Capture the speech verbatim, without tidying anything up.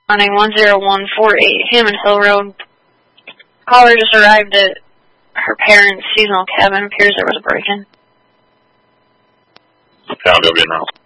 running one zero one four eight Hammond Hill Road. Caller just arrived at her parents' seasonal cabin. Appears there was a break-in. Okay, I'll go get her.